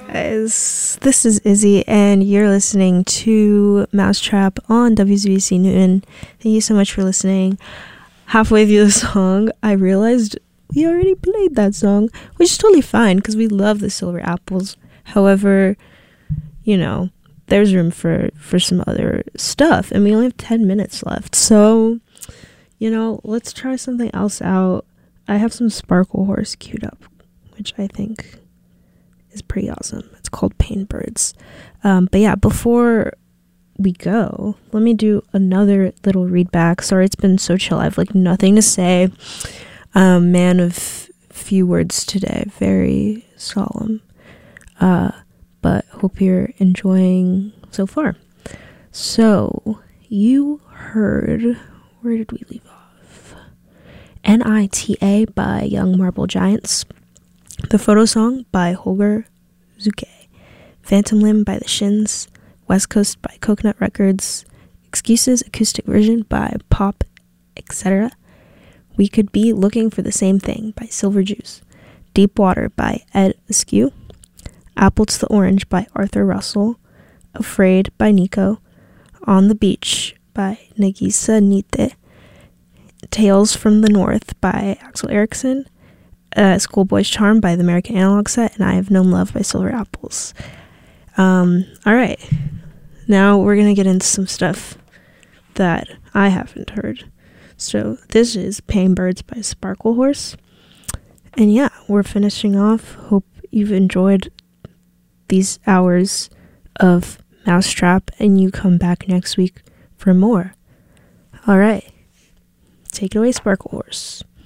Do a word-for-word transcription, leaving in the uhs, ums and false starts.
guys, this is Izzy, and you're listening to Mousetrap on W Z B C Newton. Thank you so much for listening. Halfway through the song, I realized we already played that song, which is totally fine because we love the Silver Apples. However, you know, there's room for, for some other stuff, and we only have ten minutes left. So, you know, let's try something else out. I have some Sparkle Horse queued up, which I think is pretty awesome. It's called Pain Birds. Um, but yeah, before we go, let me do another little read back. Sorry, it's been so chill. I have like nothing to say. Um, man of few words today. Very solemn. Uh, but hope you're enjoying so far. So, you heard, where did we leave off? N I T A by Young Marble Giants. The Photo Song by Holger Zuke. Phantom Limb by The Shins. West Coast by Coconut Records. Excuses acoustic version by Pop, et cetera. We Could Be Looking for the Same Thing by Silver Juice. Deep Water by Ed Askew. Apple to the Orange by Arthur Russell. Afraid by Nico. On the Beach by Nagisa Nite. Tales from the North by Axel Erickson. Uh, Schoolboy's Charm by the American Analog Set, and I Have Known Love by Silver Apples. Um, alright. Now we're gonna get into some stuff that I haven't heard. So this is Pain Birds by Sparkle Horse. And yeah, we're finishing off. Hope you've enjoyed these hours of Mousetrap, and you come back next week for more. Alright. Take it away, Sparkle Horse.